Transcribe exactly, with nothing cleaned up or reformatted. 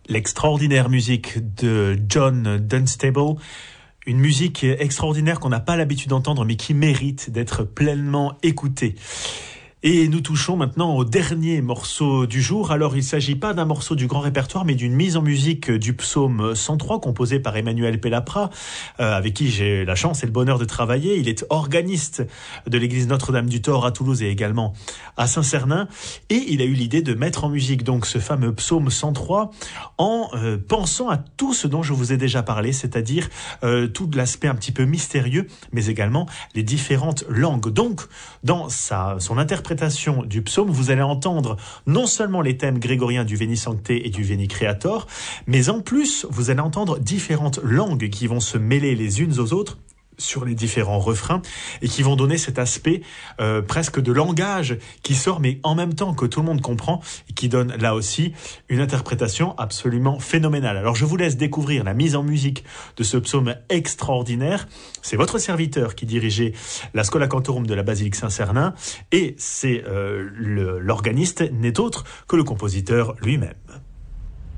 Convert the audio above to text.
L'extraordinaire musique de John Dunstable, une musique extraordinaire qu'on n'a pas l'habitude d'entendre mais qui mérite d'être pleinement écoutée. Et nous touchons maintenant au dernier morceau du jour. Alors, il ne s'agit pas d'un morceau du grand répertoire, mais d'une mise en musique du psaume cent trois, composé par Emmanuel Pellapra, euh, avec qui j'ai la chance et le bonheur de travailler. Il est organiste de l'église Notre-Dame-du-Thor à Toulouse et également à Saint-Cernin. Et il a eu l'idée de mettre en musique donc ce fameux psaume cent trois en euh, pensant à tout ce dont je vous ai déjà parlé, c'est-à-dire euh, tout l'aspect un petit peu mystérieux, mais également les différentes langues. Donc, dans sa, son interprétation du psaume, vous allez entendre non seulement les thèmes grégoriens du Veni Sancte et du Veni Creator, mais en plus, vous allez entendre différentes langues qui vont se mêler les unes aux autres sur les différents refrains et qui vont donner cet aspect euh, presque de langage qui sort mais en même temps que tout le monde comprend et qui donne là aussi une interprétation absolument phénoménale. Alors je vous laisse découvrir la mise en musique de ce psaume extraordinaire. C'est votre serviteur qui dirigeait la Schola Cantorum de la Basilique Saint-Cernin et c'est euh, le, l'organiste n'est autre que le compositeur lui-même.